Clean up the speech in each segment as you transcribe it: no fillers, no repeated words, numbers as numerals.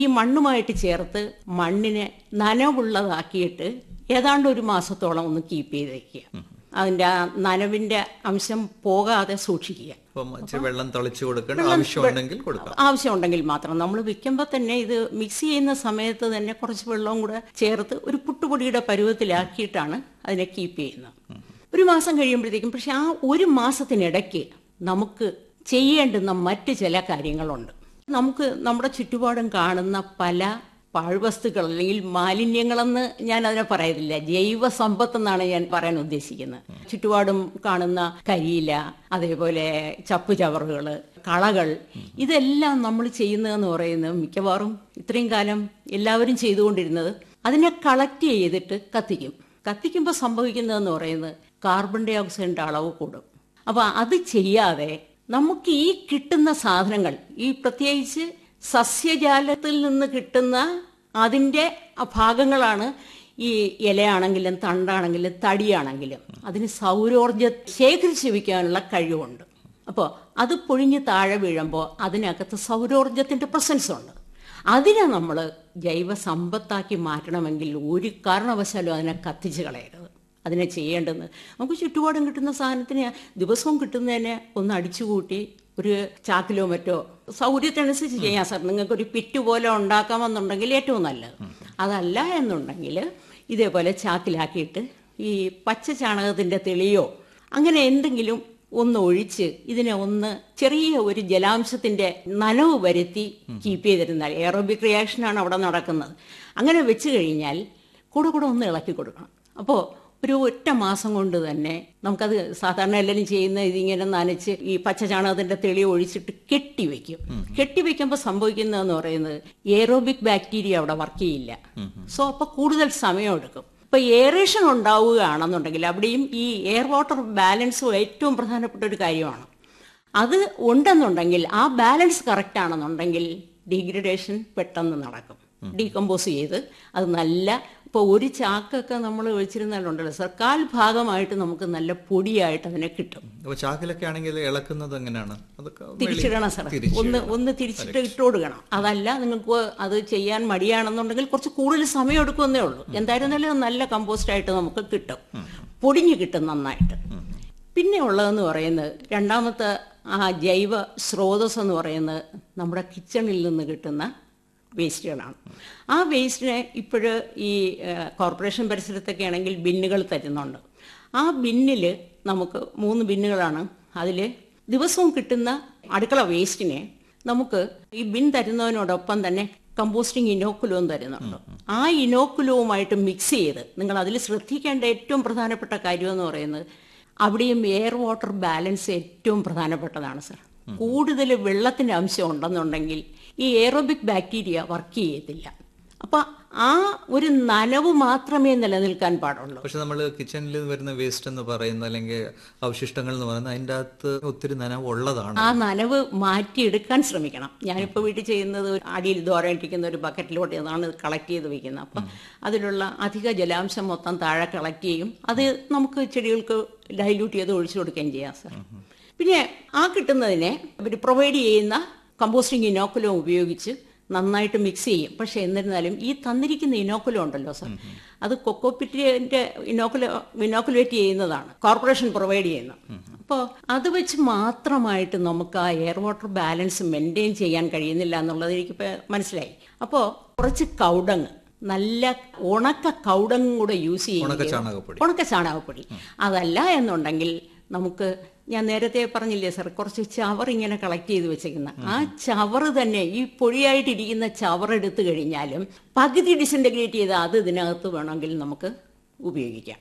ഈ മണ്ണുമായിട്ട് ചേർത്ത് മണ്ണിനെ നനവുള്ളതാക്കിയിട്ട് ഏതാണ്ട് ഒരു മാസത്തോളം ഒന്ന് കീപ്പ് ചെയ്ത് വയ്ക്കുക. അതിൻ്റെ ആ നനവിൻ്റെ അംശം പോകാതെ സൂക്ഷിക്കുക. വെള്ളം തളിച്ചു കൊടുക്കണം, ആവശ്യമുണ്ടെങ്കിൽ കൊടുക്കാം. ആവശ്യമുണ്ടെങ്കിൽ മാത്രം. നമ്മൾ വിൽക്കുമ്പോൾ തന്നെ ഇത് മിക്സ് ചെയ്യുന്ന സമയത്ത് തന്നെ കുറച്ച് വെള്ളവും കൂടെ ചേർത്ത് ഒരു പുട്ടുപൊടിയുടെ പരുവത്തിലാക്കിയിട്ടാണ് അതിനെ കീപ്പ് ചെയ്യുന്നത്. ഒരു മാസം കഴിയുമ്പോഴത്തേക്കും പക്ഷെ ആ ഒരു മാസത്തിനിടയ്ക്ക് നമുക്ക് ചെയ്യേണ്ടുന്ന മറ്റ് ചില കാര്യങ്ങളുണ്ട്. നമുക്ക് നമ്മുടെ ചുറ്റുപാടും കാണുന്ന പല പാഴ്വസ്തുക്കൾ അല്ലെങ്കിൽ മാലിന്യങ്ങളെന്ന് ഞാൻ അതിനെ പറയുന്നില്ല, ജൈവ സമ്പത്ത് എന്നാണ് ഞാൻ പറയാൻ ഉദ്ദേശിക്കുന്നത്. ചുറ്റുപാടും കാണുന്ന കരിയില, അതേപോലെ ചപ്പുചവറുകൾ, കളകൾ, ഇതെല്ലാം നമ്മൾ ചെയ്യുന്നതെന്ന് പറയുന്നത് മിക്കവാറും ഇത്രയും കാലം എല്ലാവരും ചെയ്തുകൊണ്ടിരുന്നത് അതിനെ കളക്ട് ചെയ്തിട്ട് കത്തിക്കും. കത്തിക്കുമ്പോൾ സംഭവിക്കുന്നതെന്ന് പറയുന്നത് കാർബൺ ഡൈ ഓക്സൈഡിൻ്റെ അളവ് കൂടും. അപ്പോൾ അത് ചെയ്യാതെ നമുക്ക് ഈ കിട്ടുന്ന സാധനങ്ങൾ, ഈ പ്രത്യേകിച്ച് സസ്യജാലത്തിൽ നിന്ന് കിട്ടുന്ന അതിൻ്റെ ഭാഗങ്ങളാണ് ഈ ഇലയാണെങ്കിലും തണ്ടാണെങ്കിലും തടിയാണെങ്കിലും അതിന് സൗരോർജ്ജം ശേഖരിച്ച് വയ്ക്കാനുള്ള കഴിവുണ്ട്. അപ്പോൾ അത് പൊഴിഞ്ഞ് താഴെ വീഴുമ്പോൾ അതിനകത്ത് സൗരോർജ്ജത്തിൻ്റെ പ്രസൻസ് ഉണ്ട്. അതിനെ നമ്മൾ ജൈവ സമ്പത്താക്കി മാറ്റണമെങ്കിൽ ഒരു കാരണവശാലും അതിനെ കത്തിച്ച് കളയരുത്. അതിനെ ചെയ്യേണ്ടത് നമുക്ക് ചുറ്റുപാടും കിട്ടുന്ന സാധനത്തിന് ദിവസവും കിട്ടുന്നതിനെ ഒന്ന് അടിച്ചുകൂട്ടി ഒരു ചാക്കിലോ മറ്റോ സൗകര്യത്തിനനുസരിച്ച് ചെയ്യാം സാർ. നിങ്ങൾക്കൊരു പിറ്റ് പോലെ ഉണ്ടാക്കാമെന്നുണ്ടെങ്കിൽ ഏറ്റവും നല്ലത്. അതല്ല എന്നുണ്ടെങ്കിൽ ഇതേപോലെ ചാക്കിലാക്കിയിട്ട് ഈ പച്ച ചാണകത്തിൻ്റെ തെളിയോ അങ്ങനെ എന്തെങ്കിലും ഒന്ന് ഒഴിച്ച് ഇതിനെ ഒന്ന് ചെറിയ ഒരു ജലാംശത്തിൻ്റെ നനവ് വരുത്തി കീപ്പ് ചെയ്തിരുന്നാൽ എയറോബിക് റിയാക്ഷനാണ് അവിടെ നടക്കുന്നത്. അങ്ങനെ വെച്ച് കഴിഞ്ഞാൽ കൂടെ ഒന്ന് ഇളക്കി കൊടുക്കണം. അപ്പോൾ ഒരു ഒറ്റ മാസം കൊണ്ട് തന്നെ നമുക്കത് സാധാരണ എല്ലാവരും ചെയ്യുന്ന ഇതിങ്ങനെ നനച്ച് ഈ പച്ച ചാണകത്തിൻ്റെ തെളി ഒഴിച്ചിട്ട് കെട്ടിവെക്കും. കെട്ടിവെക്കുമ്പോൾ സംഭവിക്കുന്നതെന്ന് പറയുന്നത് എയറോബിക് ബാക്ടീരിയ അവിടെ വർക്ക് ചെയ്യില്ല. സോ അപ്പോൾ കൂടുതൽ സമയം എടുക്കും. ഇപ്പോൾ എയറേഷൻ ഉണ്ടാവുകയാണെന്നുണ്ടെങ്കിൽ അവിടെയും ഈ എയർ വാട്ടർ ബാലൻസ് ഏറ്റവും പ്രധാനപ്പെട്ട ഒരു കാര്യമാണ്. അത് ഉണ്ടെന്നുണ്ടെങ്കിൽ ആ ബാലൻസ് കറക്റ്റ് ആണെന്നുണ്ടെങ്കിൽ ഡീഗ്രഡേഷൻ പെട്ടെന്ന് നടക്കും. ഡീകമ്പോസ് ചെയ്ത് അത് നല്ല, ഇപ്പോൾ ഒരു ചാക്കൊക്കെ നമ്മൾ ഒഴിച്ചിരുന്നാലുണ്ടല്ലോ സാർ, 1/4 ഭാഗമായിട്ട് നമുക്ക് നല്ല പൊടിയായിട്ട് അതിനെ കിട്ടും. ചാക്കിലൊക്കെ ആണെങ്കിൽ ഇളക്കുന്നത് എങ്ങനെയാണ്? തിരിച്ചിടണം സാർ, ഒന്ന് തിരിച്ചിട്ട് ഇട്ട് കൊടുക്കണം. അതല്ല നിങ്ങൾക്ക് അത് ചെയ്യാൻ മടിയാണെന്നുണ്ടെങ്കിൽ കുറച്ച് കൂടുതൽ സമയം എടുക്കുമെന്നേ ഉള്ളൂ. എന്തായിരുന്നാലും നല്ല കമ്പോസ്റ്റ് ആയിട്ട് നമുക്ക് കിട്ടും, പൊടിഞ്ഞ് കിട്ടും നന്നായിട്ട്. പിന്നെ ഉള്ളതെന്ന് പറയുന്നത് രണ്ടാമത്തെ ആ ജൈവ സ്രോതസ് എന്ന് പറയുന്നത് നമ്മുടെ കിച്ചണിൽ നിന്ന് കിട്ടുന്ന വേസ്റ്റുകളാണ്. ആ വേസ്റ്റിനെ ഇപ്പോഴ് ഈ കോർപ്പറേഷൻ പരിസരത്തൊക്കെ ആണെങ്കിൽ ബിന്നുകൾ തരുന്നുണ്ട്. ആ ബിന്നിൽ നമുക്ക് 3 ബിന്നുകളാണ്. അതിൽ ദിവസവും കിട്ടുന്ന അടുക്കള വേസ്റ്റിനെ നമുക്ക് ഈ ബിൻ തരുന്നതിനോടൊപ്പം തന്നെ കമ്പോസ്റ്റിംഗ് ഇനോക്കുലവും തരുന്നുണ്ട്. ആ ഇനോക്കുലവുമായിട്ട് മിക്സ് ചെയ്ത് നിങ്ങൾ അതിൽ ശ്രദ്ധിക്കേണ്ട ഏറ്റവും പ്രധാനപ്പെട്ട കാര്യമെന്ന് പറയുന്നത് അവിടെയും എയർ വാട്ടർ ബാലൻസ് ഏറ്റവും പ്രധാനപ്പെട്ടതാണ് സാർ. കൂടുതൽ വെള്ളത്തിൻ്റെ അംശം ഉണ്ടെന്നുണ്ടെങ്കിൽ ഈ എയറോബിക് ബാക്ടീരിയ വർക്ക് ചെയ്യത്തില്ല. അപ്പം ആ ഒരു നനവ് മാത്രമേ നിലനിൽക്കാൻ പാടുള്ളൂ. പക്ഷെ നമ്മൾ കിച്ചണിൽ വരുന്ന വേസ്റ്റ് എന്ന് പറയുന്ന അല്ലെങ്കിൽ അവശിഷ്ടങ്ങൾ എന്ന് പറയുന്നത് അതിൻ്റെ അകത്ത് ഒത്തിരി നനവ് ഉള്ളതാണ്. ആ നനവ് മാറ്റിയെടുക്കാൻ ശ്രമിക്കണം. ഞാനിപ്പോൾ വീട്ടിൽ ചെയ്യുന്നത് അടിയിൽ ദോരയിട്ടിരിക്കുന്ന ഒരു ബക്കറ്റിലോട്ട് അതാണ് കളക്ട് ചെയ്ത് വയ്ക്കുന്നത്. അപ്പം അതിലുള്ള അധിക ജലാംശം മൊത്തം താഴെ കളക്ട് ചെയ്യും. അത് നമുക്ക് ചെടികൾക്ക് ഡൈല്യൂട്ട് ചെയ്ത് ഒഴിച്ചു കൊടുക്കുകയും ചെയ്യാം സാർ. പിന്നെ ആ കിട്ടുന്നതിനെ അവർ പ്രൊവൈഡ് ചെയ്യുന്ന കമ്പോസ്റ്റിംഗ് ഇനോക്കുലം ഉപയോഗിച്ച് നന്നായിട്ട് മിക്സ് ചെയ്യും. പക്ഷെ എന്നിരുന്നാലും ഈ തന്നിരിക്കുന്ന ഇനോക്കുലം ഉണ്ടല്ലോ സാർ, അത് കൊക്കോപിറ്റിൻ്റെ ഇനോക്കുലേറ്റ് ചെയ്യുന്നതാണ്, കോർപ്പറേഷൻ പ്രൊവൈഡ് ചെയ്യുന്നത്. അപ്പോൾ അത് വെച്ച് മാത്രമായിട്ട് നമുക്ക് ആ എയർ വാട്ടർ ബാലൻസ് മെയിൻറ്റെയിൻ ചെയ്യാൻ കഴിയുന്നില്ല എന്നുള്ളത് എനിക്കിപ്പോൾ മനസ്സിലായി. അപ്പോൾ കുറച്ച് കൗഡങ്, നല്ല ഉണക്ക കൗഡങ്ങും കൂടെ യൂസ് ചെയ്യും, ഉണക്ക ചാണകപ്പൊടി. അതല്ല എന്നുണ്ടെങ്കിൽ നമുക്ക്, ഞാൻ നേരത്തെ പറഞ്ഞില്ലേ സാർ, കുറച്ച് ചവർ ഇങ്ങനെ കളക്ട് ചെയ്ത് വെച്ചേക്കുന്ന ആ ചവറ് തന്നെ, ഈ പൊടിയായിട്ടിരിക്കുന്ന ചവർ എടുത്തു കഴിഞ്ഞാലും പകുതി ഡിസിൻറ്റഗ്രേറ്റ് ചെയ്ത് അത് ഇതിനകത്ത് വേണമെങ്കിൽ നമുക്ക് ഉപയോഗിക്കാം.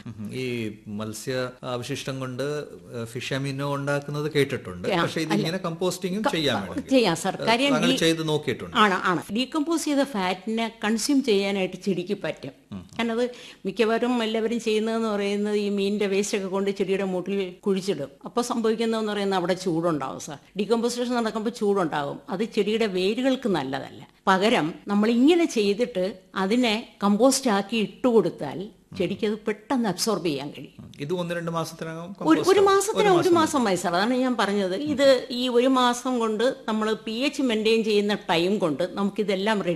ഈ മത്സ്യ അവശിഷ്ടം കൊണ്ട് ഫിഷ് അമിനോ ഉണ്ടാക്കുന്നത് കേട്ടിട്ടുണ്ട്. പക്ഷേ ഇതിങ്ങനെ കമ്പോസ്റ്റിംഗും ചെയ്യാം സാർ. കാര്യം ചെയ്ത് നോക്കിയിട്ടുണ്ട്. ആണ് ഡീകമ്പോസ് ചെയ്ത ഫാറ്റിനെ കൺസ്യൂം ചെയ്യാനായിട്ട് ചെടിക്ക് പറ്റും. കാരണം അത് മിക്കവാറും എല്ലാവരും ചെയ്യുന്നതെന്ന് പറയുന്നത് ഈ മീനിന്റെ വേസ്റ്റ് ഒക്കെ കൊണ്ട് ചെടിയുടെ മൂട്ടിൽ കുഴിച്ചിടും. അപ്പോൾ സംഭവിക്കുന്നതെന്ന് പറയുന്നത് അവിടെ ചൂടുണ്ടാവും സാർ. ഡീകമ്പോസിഷൻ നടക്കുമ്പോൾ ചൂടുണ്ടാകും. അത് ചെടിയുടെ വേരുകൾക്ക് നല്ലതല്ല. പകരം നമ്മൾ ഇങ്ങനെ ചെയ്തിട്ട് അതിനെ കമ്പോസ്റ്റ് ആക്കി ഇട്ടുകൊടുത്താൽ ചെടിക്ക് അത് പെട്ടെന്ന് അബ്സോർബ് ചെയ്യാൻ കഴിയും. ഇത് 1-2 മാസത്തിനകം, ഒരു മാസം മതി സാർ. അതാണ് ഞാൻ പറഞ്ഞത്. ഇത് ഈ 1 മാസം കൊണ്ട് നമ്മൾ pH മെയിൻറ്റെയിൻ ചെയ്യുന്ന ടൈം കൊണ്ട് നമുക്കിതെല്ലാം